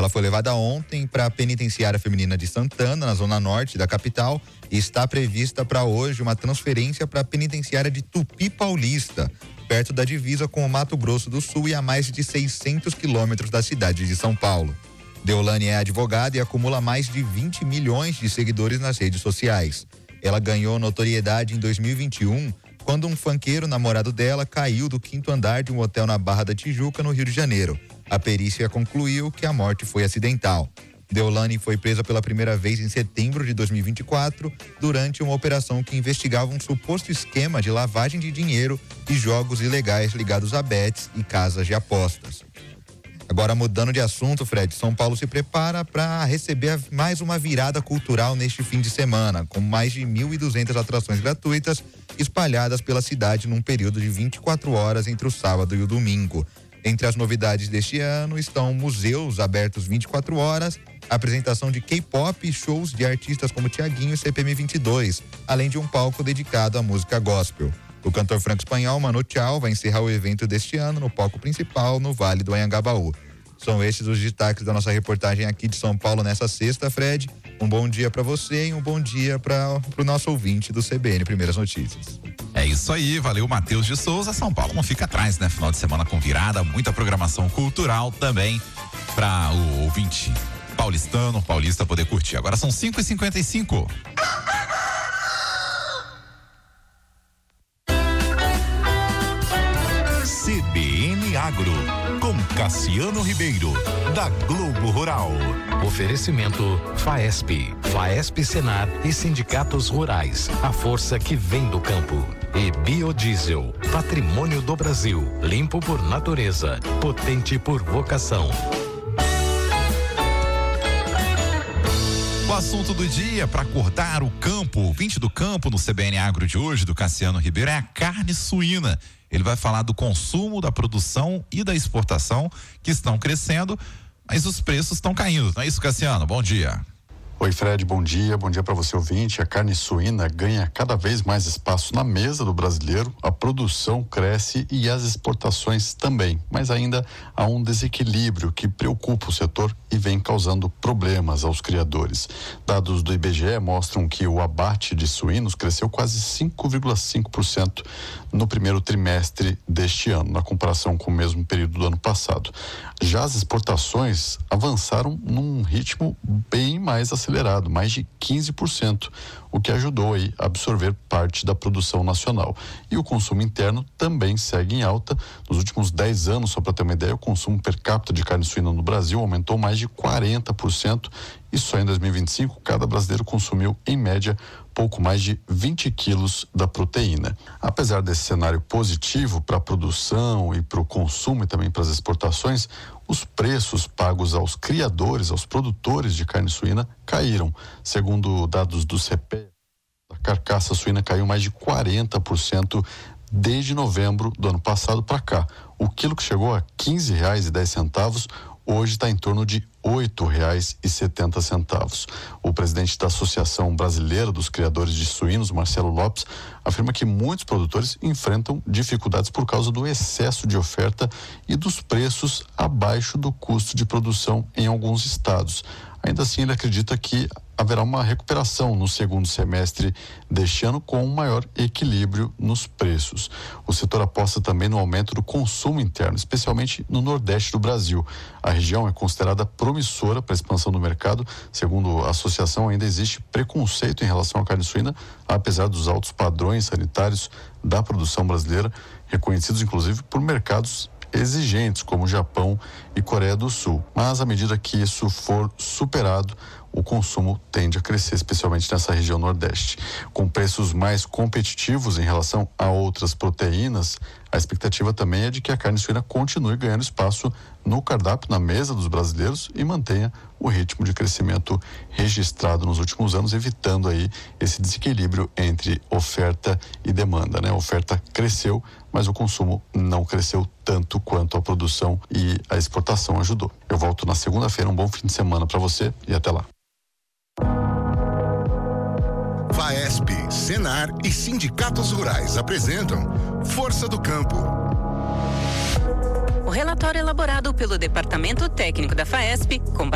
Ela foi levada ontem para a penitenciária feminina de Santana, na zona norte da capital, e está prevista para hoje uma transferência para a penitenciária de Tupi Paulista, perto da divisa com o Mato Grosso do Sul e a mais de 600 quilômetros da cidade de São Paulo. Deolane é advogada e acumula mais de 20 milhões de seguidores nas redes sociais. Ela ganhou notoriedade em 2021, quando um funkeiro namorado dela caiu do 5º andar de um hotel na Barra da Tijuca, no Rio de Janeiro. A perícia concluiu que a morte foi acidental. Deolane foi presa pela primeira vez em setembro de 2024, durante uma operação que investigava um suposto esquema de lavagem de dinheiro e jogos ilegais ligados a bets e casas de apostas. Agora, mudando de assunto, Fred, São Paulo se prepara para receber mais uma virada cultural neste fim de semana, com mais de 1.200 atrações gratuitas espalhadas pela cidade num período de 24 horas entre o sábado e o domingo. Entre as novidades deste ano estão museus abertos 24 horas, apresentação de K-pop e shows de artistas como Thiaguinho e CPM 22, além de um palco dedicado à música gospel. O cantor franco-espanhol Manu Chao vai encerrar o evento deste ano no palco principal, no Vale do Anhangabaú. São estes os destaques da nossa reportagem aqui de São Paulo nessa sexta, Fred. Um bom dia para você e um bom dia para o nosso ouvinte do CBN Primeiras Notícias. É isso aí, valeu Matheus de Souza. São Paulo não fica atrás, né? Final de semana com virada, muita programação cultural também para o ouvinte paulista poder curtir. Agora são 5h55. CBN Agro, com Cassiano Ribeiro, da Globo Rural. Oferecimento FAESP, FAESP Senar e Sindicatos Rurais, a força que vem do campo. E Biodiesel, patrimônio do Brasil, limpo por natureza, potente por vocação. O assunto do dia para acordar o campo, o ouvinte do campo no CBN Agro de hoje, do Cassiano Ribeiro, é a carne suína. Ele vai falar do consumo, da produção e da exportação, que estão crescendo, mas os preços estão caindo. Não é isso, Cassiano? Bom dia. Oi, Fred, bom dia para você ouvinte. A carne suína ganha cada vez mais espaço na mesa do brasileiro, a produção cresce e as exportações também, mas ainda há um desequilíbrio que preocupa o setor e vem causando problemas aos criadores. Dados do IBGE mostram que o abate de suínos cresceu quase 5,5% no primeiro trimestre deste ano, na comparação com o mesmo período do ano passado. Já as exportações avançaram num ritmo bem mais acelerado, mais de 15%, o que ajudou aí a absorver parte da produção nacional. E o consumo interno também segue em alta. Nos últimos 10 anos, só para ter uma ideia, o consumo per capita de carne suína no Brasil aumentou mais de 40%, e só em 2025 cada brasileiro consumiu, em média, pouco mais de 20 quilos da proteína. Apesar desse cenário positivo para a produção e para o consumo e também para as exportações, os preços pagos aos criadores, aos produtores de carne suína caíram. Segundo dados do CPEA, a carcaça suína caiu mais de 40% desde novembro do ano passado para cá. O quilo que chegou a R$ 15,10, hoje está em torno de R$ 8,70. O presidente da Associação Brasileira dos Criadores de Suínos, Marcelo Lopes, afirma que muitos produtores enfrentam dificuldades por causa do excesso de oferta e dos preços abaixo do custo de produção em alguns estados. Ainda assim, ele acredita que haverá uma recuperação no segundo semestre deste ano, com um maior equilíbrio nos preços. O setor aposta também no aumento do consumo interno, especialmente no Nordeste do Brasil. A região é considerada promissora para a expansão do mercado. Segundo a associação, ainda existe preconceito em relação à carne suína, apesar dos altos padrões sanitários da produção brasileira, reconhecidos inclusive por mercados exigentes como Japão e Coreia do Sul. Mas à medida que isso for superado, o consumo tende a crescer, especialmente nessa região Nordeste. Com preços mais competitivos em relação a outras proteínas, a expectativa também é de que a carne suína continue ganhando espaço no cardápio, na mesa dos brasileiros, e mantenha o ritmo de crescimento registrado nos últimos anos, evitando aí esse desequilíbrio entre oferta e demanda, né? A oferta cresceu, mas o consumo não cresceu tanto quanto a produção e a exportação ajudou. Eu volto na segunda-feira, um bom fim de semana para você e até lá. FAESP, Senar e Sindicatos Rurais apresentam Força do Campo. O relatório elaborado pelo Departamento Técnico da FAESP, com